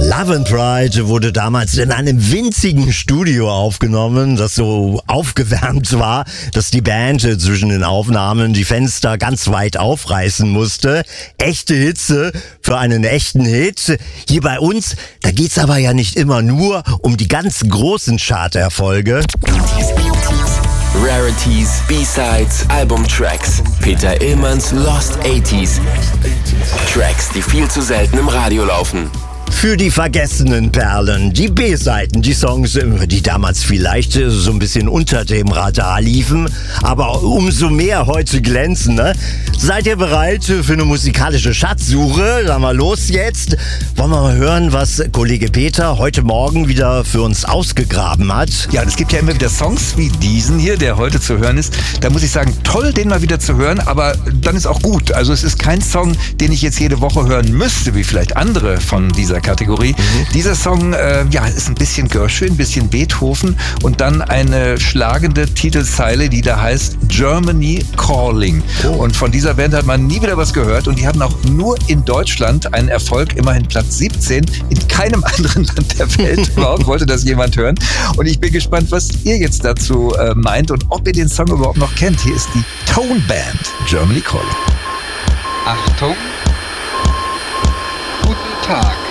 Love and Pride wurde damals in einem winzigen Studio aufgenommen, das so aufgewärmt war, dass die Band zwischen den Aufnahmen die Fenster ganz weit aufreißen musste. Echte Hitze für einen echten Hit. Hier bei uns, da geht's aber ja nicht immer nur um die ganz großen Charterfolge. Rarities, B-Sides, Albumtracks. Peter Illmanns Lost 80s. Tracks, die viel zu selten im Radio laufen. Für die vergessenen Perlen, die B-Seiten, die Songs, die damals vielleicht so ein bisschen unter dem Radar liefen, aber umso mehr heute glänzen, ne? Seid ihr bereit für eine musikalische Schatzsuche? Dann mal los jetzt. Wollen wir mal hören, was Kollege Peter heute Morgen wieder für uns ausgegraben hat? Ja, es gibt ja immer wieder Songs wie diesen hier, der heute zu hören ist. Da muss ich sagen, toll, den mal wieder zu hören, aber dann ist auch gut. Also es ist kein Song, den ich jetzt jede Woche hören müsste, wie vielleicht andere von dieser Kategorie. Dieser Song, ist ein bisschen Gershwin, ein bisschen Beethoven und dann eine schlagende Titelzeile, die da heißt Germany Calling. Und von dieser Band hat man nie wieder was gehört und die hatten auch nur in Deutschland einen Erfolg, immerhin Platz 17. In keinem anderen Land der Welt überhaupt wollte das jemand hören. Und ich bin gespannt, was ihr jetzt dazu meint und ob ihr den Song überhaupt noch kennt. Hier ist die Tone Band, Germany Calling. Achtung, guten Tag.